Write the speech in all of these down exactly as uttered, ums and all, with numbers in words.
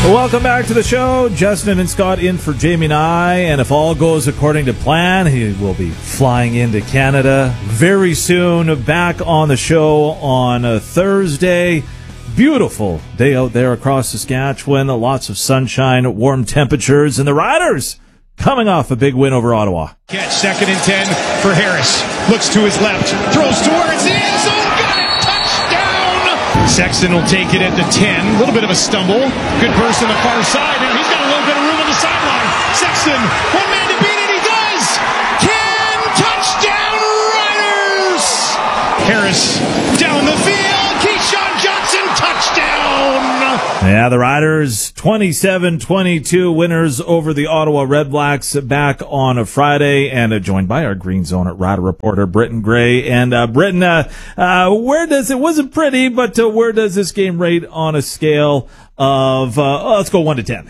Welcome back to the show. Justin and Scott in for Jamie and I, and if all goes according to plan, he will be flying into Canada very soon. Back on the show on a Thursday. Beautiful day out there across Saskatchewan. Lots of sunshine, warm temperatures, and the Riders coming off a big win over Ottawa. Catch second and ten for Harris. Looks to his left, throws towards the end zone. Got it! Touchdown! Sexton will take it at the ten. A little bit of a stumble. Good burst on the far side. Now he's got a little bit of room on the sideline. Sexton, one man to beat it. He does! ten! Touchdown Riders! Harris down the field. Keyshawn Johnson, touchdown! Yeah, the Riders, twenty-seven twenty-two winners over the Ottawa Redblacks back on a Friday, and uh, joined by our Green Zone at Rider reporter, Britton Gray. And uh, Britton, uh, uh, where does it wasn't pretty, but uh, where does this game rate on a scale of, uh, oh, let's go one to ten?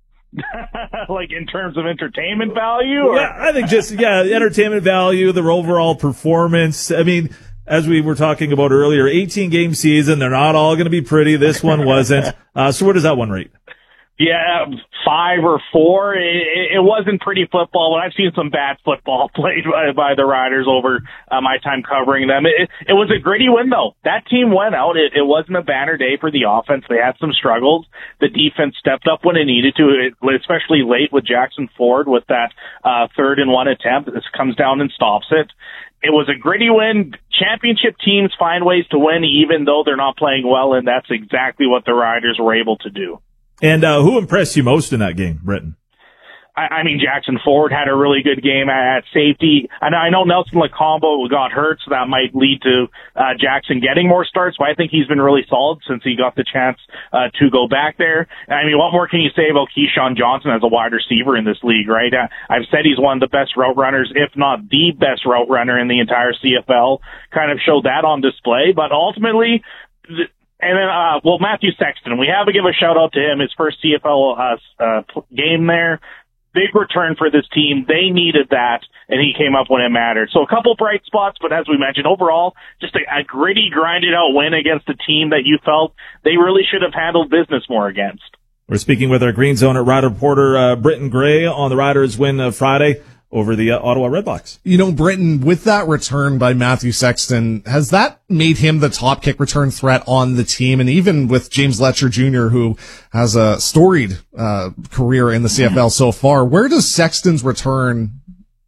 Like in terms of entertainment value? Or? Yeah, I think just, yeah, entertainment value, their overall performance. I mean, as we were talking about earlier, eighteen-game season, they're not all going to be pretty. This one wasn't. Uh, so where does that one rate? Yeah, five or four. It, it wasn't pretty football, but I've seen some bad football played by, by the Riders over uh, my time covering them. It, it was a gritty win, though. That team went out. It, it wasn't a banner day for the offense. They had some struggles. The defense stepped up when it needed to, especially late with Jackson Ford with that uh, third and one attempt. This comes down and stops it. It was a gritty win. Championship teams find ways to win even though they're not playing well, and that's exactly what the Riders were able to do. And uh, who impressed you most in that game, Britton? I, I mean, Jackson Ford had a really good game at, at safety. And I know Nelson Lacombo got hurt, so that might lead to uh, Jackson getting more starts, but I think he's been really solid since he got the chance uh, to go back there. I mean, what more can you say about Keyshawn Johnson as a wide receiver in this league, right? Uh, I've said he's one of the best route runners, if not the best route runner in the entire C F L. Kind of showed that on display, but ultimately... The, And then, uh, well, Matthew Sexton, we have to give a shout out to him, his first C F L uh, uh, game there. Big return for this team. They needed that, and he came up when it mattered. So a couple bright spots, but as we mentioned, overall, just a, a gritty, grinded-out win against a team that you felt they really should have handled business more against. We're speaking with our Green Zone at Rider reporter, uh, Britton Gray, on the Riders' win uh, Friday over the uh, Ottawa Redblacks. You know, Britton, with that return by Matthew Sexton, has that made him the top kick return threat on the team? And even with James Letcher Junior, who has a storied uh, career in the C F L so far, where does Sexton's return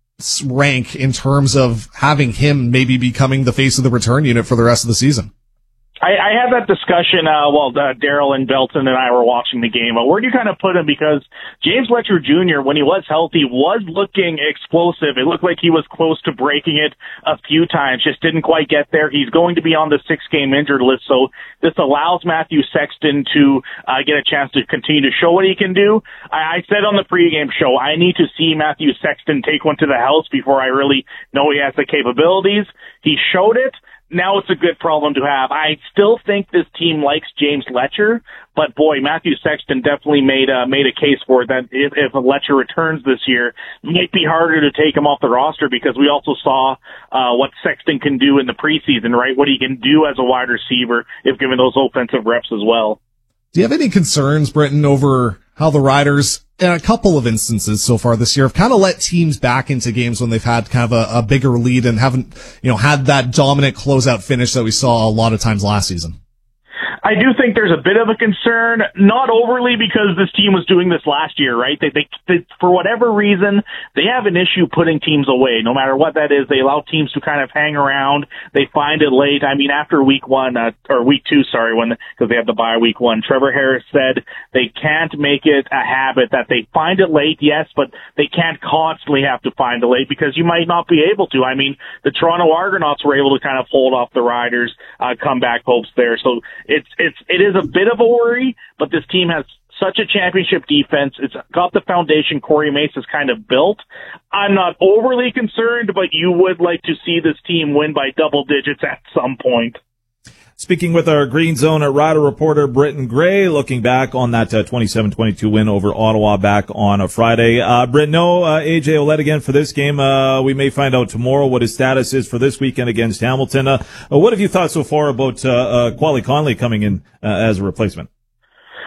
rank in terms of having him maybe becoming the face of the return unit for the rest of the season? I, I had that discussion uh, while uh, Daryl and Belton and I were watching the game. Where do you kind of put him? Because James Letcher Junior, when he was healthy, was looking explosive. It looked like he was close to breaking it a few times, just didn't quite get there. He's going to be on the six-game injured list, so this allows Matthew Sexton to uh, get a chance to continue to show what he can do. I, I said on the pregame show, I need to see Matthew Sexton take one to the house before I really know he has the capabilities. He showed it. Now it's a good problem to have. I still think this team likes James Letcher, but boy, Matthew Sexton definitely made a, made a case for it that if, if Letcher returns this year, it might be harder to take him off the roster because we also saw uh, what Sexton can do in the preseason, right? What he can do as a wide receiver if given those offensive reps as well. Do you have any concerns, Britton, over how the Riders, in a couple of instances so far this year, have kind of let teams back into games when they've had kind of a, a bigger lead and haven't, you know, had that dominant closeout finish that we saw a lot of times last season? I do think there's a bit of a concern, not overly because this team was doing this last year, right? They, they, they, for whatever reason, they have an issue putting teams away. No matter what that is, they allow teams to kind of hang around. They find it late. I mean, after week one, uh, or week two, sorry, when, because they have the bye week one, Trevor Harris said they can't make it a habit that they find it late, yes, but they can't constantly have to find it late because you might not be able to. I mean, the Toronto Argonauts were able to kind of hold off the Riders, uh, comeback hopes there. So it's, It's it is a bit of a worry, but this team has such a championship defense. It's got the foundation Corey Mace has kind of built. I'm not overly concerned, but you would like to see this team win by double digits at some point. Speaking with our Green Zone at Rider reporter, Britton Gray, looking back on that uh, twenty-seven twenty-two win over Ottawa back on a Friday. Uh, Britton, no uh, A J Ouellette again for this game. Uh, we may find out tomorrow what his status is for this weekend against Hamilton. Uh, what have you thought so far about uh, uh, Quali Conley coming in uh, as a replacement?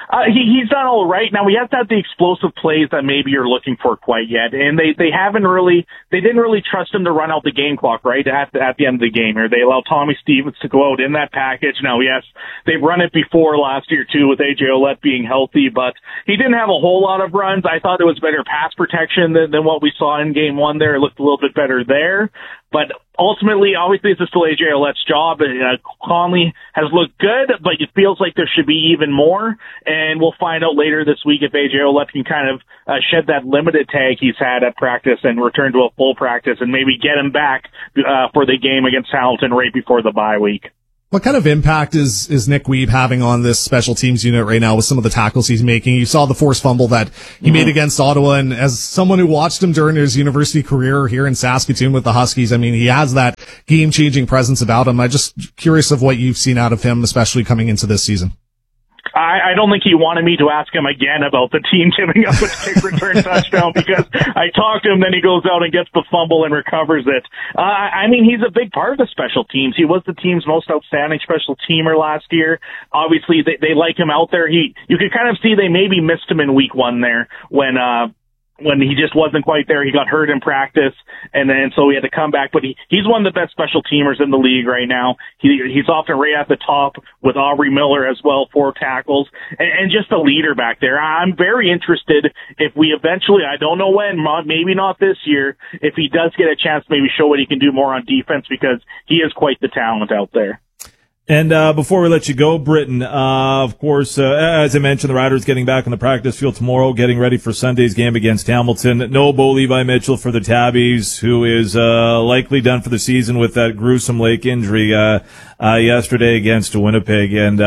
Uh, he, he's done all right. Now, he hasn't had the explosive plays that maybe you're looking for quite yet. And they, they haven't really, they didn't really trust him to run out the game clock, right, at the, at the end of the game here. They allowed Tommy Stevens to go out in that package. Now, yes, they've run it before last year, too, with A J Ouellette being healthy, but he didn't have a whole lot of runs. I thought it was better pass protection than, than what we saw in game one there. It looked a little bit better there. But ultimately, obviously, this is still A J Ouellette's job. Uh, Conley has looked good, but it feels like there should be even more. And we'll find out later this week if A J Ouellette can kind of uh, shed that limited tag he's had at practice and return to a full practice and maybe get him back uh, for the game against Hamilton right before the bye week. What kind of impact is, is Nick Weeb having on this special teams unit right now with some of the tackles he's making? You saw the forced fumble that he mm-hmm. made against Ottawa, and as someone who watched him during his university career here in Saskatoon with the Huskies, I mean, he has that game-changing presence about him. I'm just curious of what you've seen out of him, especially coming into this season. I, I don't think he wanted me to ask him again about the team giving up a kick return touchdown because I talked to him, then he goes out and gets the fumble and recovers it. Uh, I mean, he's a big part of the special teams. He was the team's most outstanding special teamer last year. Obviously, they, they like him out there. He, you could kind of see they maybe missed him in week one there when, uh, when he just wasn't quite there. He got hurt in practice, and then so he had to come back. But he, he's one of the best special teamers in the league right now. He, he's often right at the top with Aubrey Miller as well, four tackles, and, and just a leader back there. I'm very interested if we eventually, I don't know when, maybe not this year, if he does get a chance to maybe show what he can do more on defense, because he is quite the talent out there. And uh before we let you go, Britton, uh of course, uh, as I mentioned, the Riders getting back on the practice field tomorrow, getting ready for Sunday's game against Hamilton. No Bo Levi Mitchell for the Tabbies, who is uh likely done for the season with that gruesome leg injury uh, uh yesterday against Winnipeg. And uh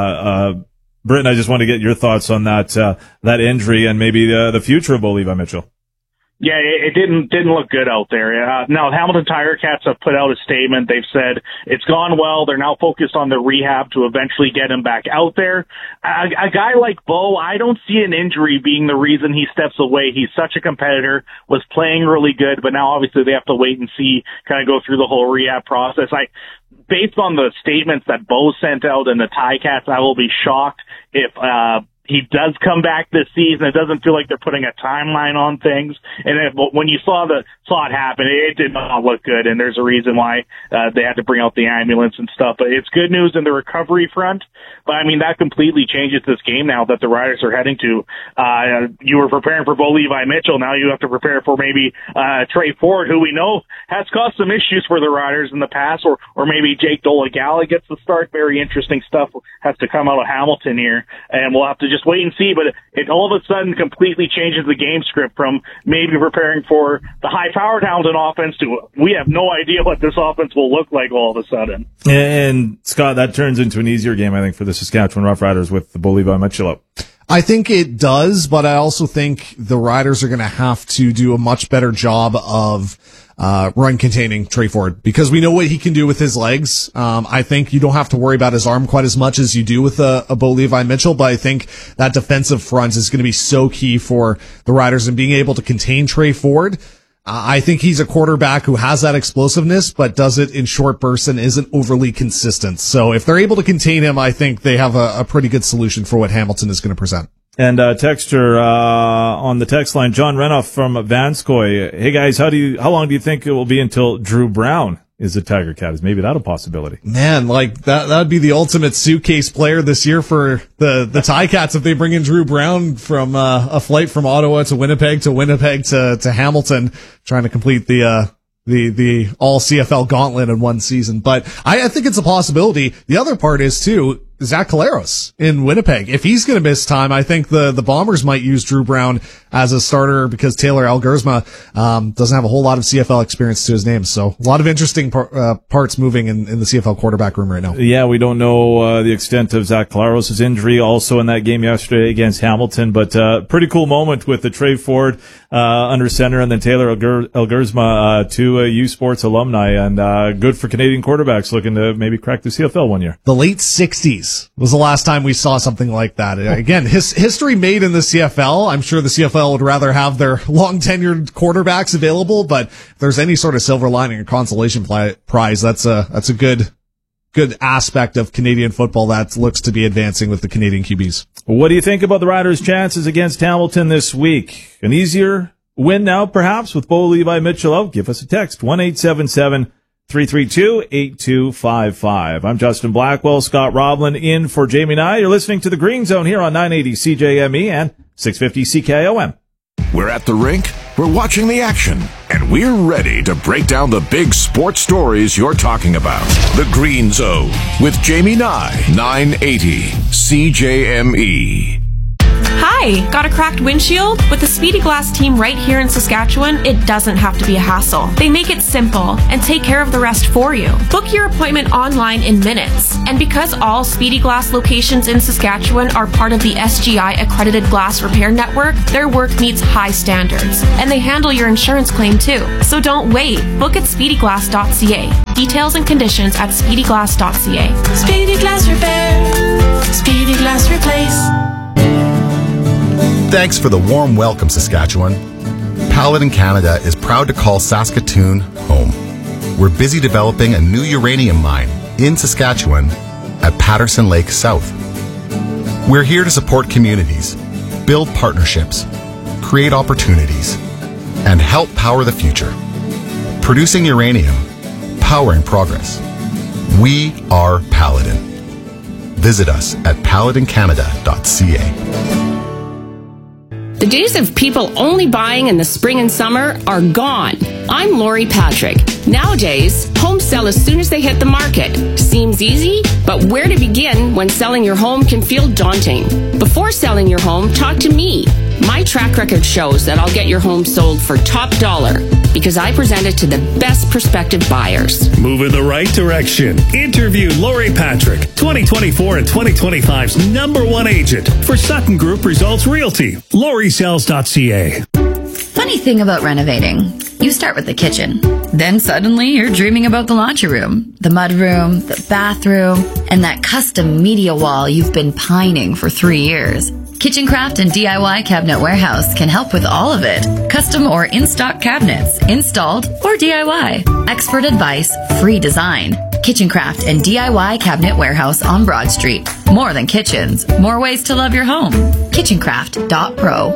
uh Britton, I just want to get your thoughts on that uh that injury and maybe the, the future of Bo Levi Mitchell. Yeah, it didn't didn't look good out there. Uh, now, Hamilton Tiger Cats have put out a statement. They've said it's gone well. They're now focused on the rehab to eventually get him back out there. A, a guy like Bo, I don't see an injury being the reason he steps away. He's such a competitor, was playing really good, but now obviously they have to wait and see, kind of go through the whole rehab process. I, based on the statements that Bo sent out and the Ticats, I will be shocked if uh he does come back this season. It doesn't feel like they're putting a timeline on things. And if, when you saw the saw it happen, it, it did not look good. And there's a reason why uh, they had to bring out the ambulance and stuff. But it's good news in the recovery front. But I mean, that completely changes this game now that the Riders are heading to. Uh, you were preparing for Bo Levi Mitchell. Now you have to prepare for maybe uh, Trey Ford, who we know has caused some issues for the Riders in the past, or or maybe Jake Dolegala gets the start. Very interesting stuff has to come out of Hamilton here, and we'll have to just wait and see, but it all of a sudden completely changes the game script from maybe preparing for the high-powered Hamilton offense to we have no idea what this offense will look like all of a sudden. And, Scott, that turns into an easier game, I think, for the Saskatchewan Roughriders with the Bo Levi Mitchell up. I think it does, but I also think the Riders are going to have to do a much better job of uh run containing Trey Ford, because we know what he can do with his legs. Um I think you don't have to worry about his arm quite as much as you do with a, a Bo Levi Mitchell, but I think that defensive front is going to be so key for the Riders and being able to contain Trey Ford. Uh, I think he's a quarterback who has that explosiveness, but does it in short bursts and isn't overly consistent. So if they're able to contain him, I think they have a, a pretty good solution for what Hamilton is going to present. And uh, texter uh, on the text line, John Renoff from Vanscoy. Hey guys, how do you? How long do you think it will be until Drew Brown is a Tiger Cat? Is maybe that a possibility? Man, like that that would be the ultimate suitcase player this year for the the Ticats if they bring in Drew Brown from uh, a flight from Ottawa to Winnipeg to Winnipeg to to Hamilton, trying to complete the uh, the the all C F L gauntlet in one season. But I, I think it's a possibility. The other part is too, Zach Collaros in Winnipeg. If he's going to miss time, I think the, the Bombers might use Drew Brown as a starter because Taylor Elgersma um, doesn't have a whole lot of C F L experience to his name. So a lot of interesting par- uh, parts moving in, in the C F L quarterback room right now. Yeah, we don't know uh, the extent of Zach Collaros' injury also in that game yesterday against Hamilton, but uh, pretty cool moment with the Trey Ford uh, under center and then Taylor Elger- Elgersma, uh, two uh, U Sports alumni, and uh, good for Canadian quarterbacks looking to maybe crack the C F L one year. The late sixties was the last time we saw something like that. Again, his history made in the C F L. I'm sure the C F L would rather have their long tenured quarterbacks available, but if there's any sort of silver lining or consolation prize, that's a, that's a good, good aspect of Canadian football that looks to be advancing with the Canadian Q Bs. What do you think about the Riders' chances against Hamilton this week? An easier win now, perhaps, with Bo Levi Mitchell out? Give us a text, one eight seven seven, three three two, eight two five five. I'm Justin Blackwell, Scott Roblin in for Jamie Nye. You're listening to the Green Zone here on nine eighty C J M E and six fifty C K O M. We're at the rink, we're watching the action, and we're ready to break down the big sports stories you're talking about. The Green Zone with Jamie Nye, nine eighty C J M E. Hi, got a cracked windshield? With the Speedy Glass team right here in Saskatchewan, it doesn't have to be a hassle. They make it simple and take care of the rest for you. Book your appointment online in minutes. And because all Speedy Glass locations in Saskatchewan are part of the S G I accredited glass repair network, their work meets high standards. And they handle your insurance claim too. So don't wait. Book at speedy glass dot c a. Details and conditions at speedy glass dot c a. Speedy Glass Repair. Speedy Glass Replace. Thanks for the warm welcome, Saskatchewan. Paladin Canada is proud to call Saskatoon home. We're busy developing a new uranium mine in Saskatchewan at Patterson Lake South. We're here to support communities, build partnerships, create opportunities, and help power the future. Producing uranium, powering progress. We are Paladin. Visit us at paladin canada dot c a. The days of people only buying in the spring and summer are gone. I'm Lori Patrick. Nowadays, homes sell as soon as they hit the market. Seems easy, but where to begin when selling your home can feel daunting? Before selling your home, talk to me. My track record shows that I'll get your home sold for top dollar because I present it to the best prospective buyers. Move in the right direction. Interview Lori Patrick, twenty twenty-four and twenty twenty-five's number one agent for Sutton Group Results Realty. Lori Sells dot c a. Funny thing about renovating. You start with the kitchen. Then suddenly you're dreaming about the laundry room, the mudroom, the bathroom, and that custom media wall you've been pining for three years. Kitchen Craft and D I Y Cabinet Warehouse can help with all of it. Custom or in-stock cabinets, installed or D I Y. Expert advice, free design. Kitchen Craft and D I Y Cabinet Warehouse on Broad Street. More than kitchens, more ways to love your home. kitchen craft dot pro.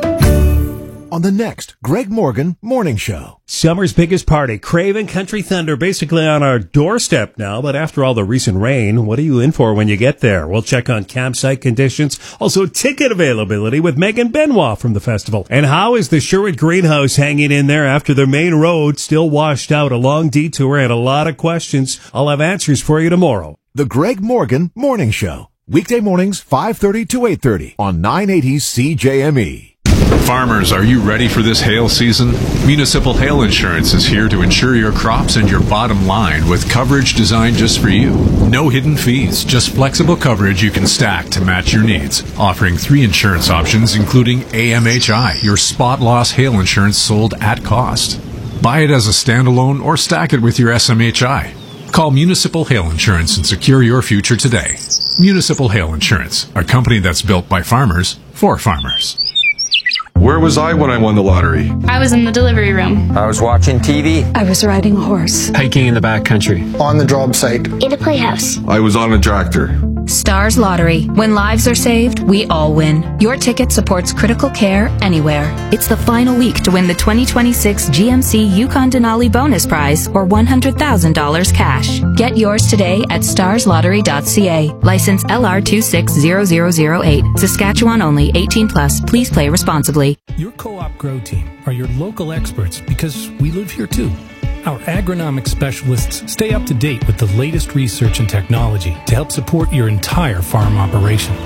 On the next Greg Morgan Morning Show. Summer's biggest party, Craven Country Thunder, basically on our doorstep now. But after all the recent rain, what are you in for when you get there? We'll check on campsite conditions, also ticket availability with Megan Benoit from the festival. And how is the Sherwood Greenhouse hanging in there after the main road still washed out? A long detour and a lot of questions. I'll have answers for you tomorrow. The Greg Morgan Morning Show. Weekday mornings, five thirty to eight thirty on nine eighty C J M E. Farmers, are you ready for this hail season? Municipal Hail Insurance is here to insure your crops and your bottom line with coverage designed just for you. No hidden fees, just flexible coverage you can stack to match your needs. Offering three insurance options, including A M H I, your spot loss hail insurance sold at cost. Buy it as a standalone or stack it with your S M H I. Call Municipal Hail Insurance and secure your future today. Municipal Hail Insurance, a company that's built by farmers for farmers. Where was I when I won the lottery? I was in the delivery room. I was watching T V. I was riding a horse. Hiking in the backcountry. On the job site. In a playhouse. I was on a tractor. Stars Lottery. When lives are saved, we all win. Your ticket supports critical care anywhere. It's the final week to win the twenty twenty-six G M C Yukon Denali Bonus Prize or one hundred thousand dollars cash. Get yours today at stars lottery dot c a. License L R two six zero zero zero eight. Saskatchewan only. eighteen plus. Please play responsibly. Your Co-op Grow team are your local experts because we live here too. Our agronomic specialists stay up to date with the latest research and technology to help support your entire farm operation.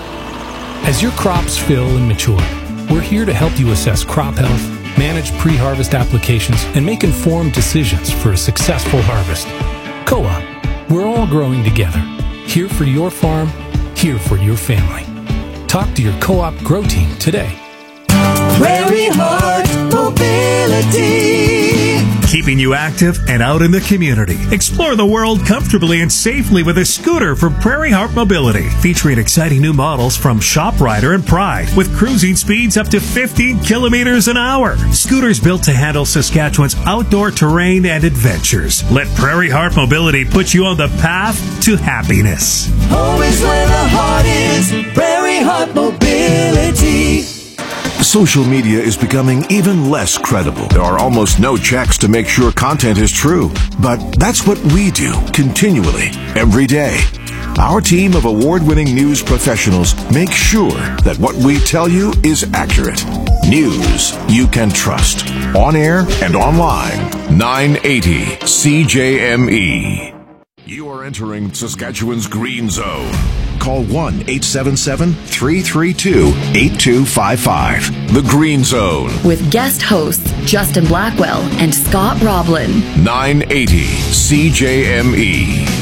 As your crops fill and mature, we're here to help you assess crop health, manage pre-harvest applications, and make informed decisions for a successful harvest. Co-op, we're all growing together. Here for your farm, here for your family. Talk to your Co-op Grow team today. Prairie Heart Mobility. keeping you active and out in the community. Explore the world comfortably and safely with a scooter from Prairie Heart Mobility, featuring exciting new models from ShopRider and Pride, with cruising speeds up to fifteen kilometers an hour. Scooters built to handle Saskatchewan's outdoor terrain and adventures. Let Prairie Heart Mobility put you on the path to happiness. Home is where the heart is. Prairie Heart Mobility. Social media is becoming even less credible. There are almost no checks to make sure content is true. But that's what we do continually, every day. Our team of award-winning news professionals make sure that what we tell you is accurate. News you can trust. On air and online. nine eighty C J M E. You are entering Saskatchewan's Green Zone. Call one eight seven seven, three three two, eight two five five. The Green Zone. With guest hosts Justin Blackwell and Scott Roblin. nine eighty C J M E.